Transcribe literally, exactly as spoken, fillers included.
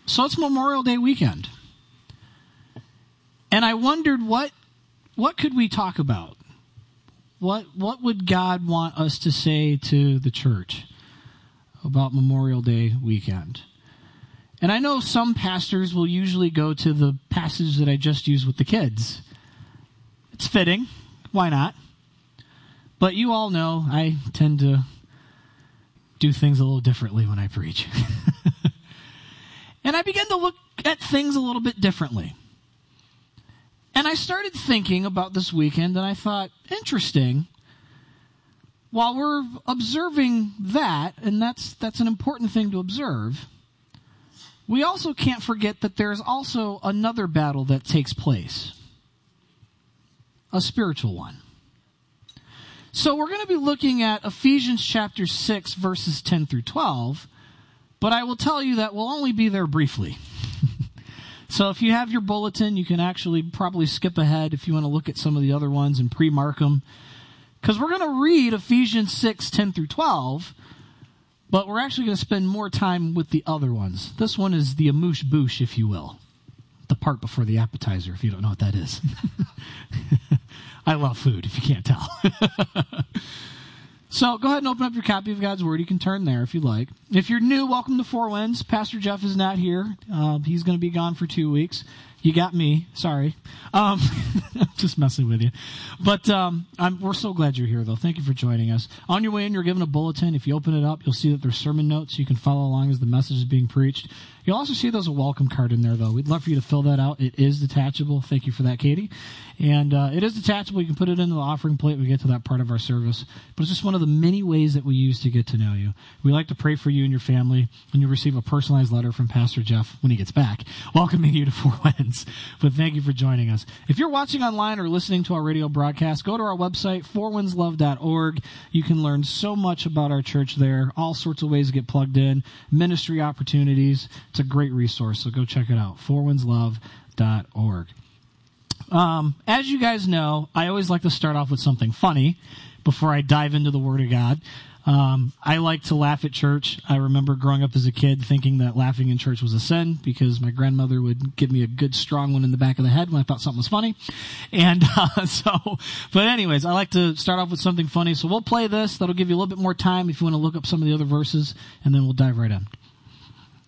So it's Memorial Day weekend. And I wondered what what could we talk about? What what would God want us to say to the church about Memorial Day weekend? And I know some pastors will usually go to the passage that I just used with the kids. It's fitting. Why not? But you all know I tend to do things a little differently when I preach. And I began to look at things a little bit differently. And I started thinking about this weekend, and I thought, interesting, while we're observing that, and that's that's an important thing to observe, we also can't forget that there's also another battle that takes place, a spiritual one. So we're going to be looking at Ephesians chapter six, verses ten through twelve, but I will tell you that we'll only be there briefly. So if you have your bulletin, you can actually probably skip ahead if you want to look at some of the other ones and pre-mark them. Because we're going to read Ephesians six, ten through twelve, but we're actually going to spend more time with the other ones. This one is the amuse bouche, if you will. The part before the appetizer, if you don't know what that is. I love food, if you can't tell. So go ahead and open up your copy of God's Word. You can turn there if you like. If you're new, welcome to Four Winds. Pastor Jeff is not here. Uh, he's going to be gone for two weeks. You got me. Sorry. Um, I'm just messing with you. But um, I'm, we're so glad you're here, though. Thank you for joining us. On your way in, you're given a bulletin. If you open it up, you'll see that there's sermon notes. You can follow along as the message is being preached. You'll also see there's a welcome card in there, though. We'd love for you to fill that out. It is detachable. Thank you for that, Katie. And uh, it is detachable. You can put it into the offering plate when we get to that part of our service. But it's just one of the many ways that we use to get to know you. We like to pray for you and your family, and you'll receive a personalized letter from Pastor Jeff when he gets back, welcoming you to Four Winds. But thank you for joining us. If you're watching online or listening to our radio broadcast, go to our website, four winds love dot org. You can learn so much about our church there, all sorts of ways to get plugged in, ministry opportunities. It's a great resource, so go check it out, four winds love dot org. Um, as you guys know, I always like to start off with something funny before I dive into the Word of God. Um, I like to laugh at church. I remember growing up as a kid thinking that laughing in church was a sin because my grandmother would give me a good strong one in the back of the head when I thought something was funny. And uh, so, but anyways, I like to start off with something funny. So we'll play this. That'll give you a little bit more time if you want to look up some of the other verses, and then we'll dive right in.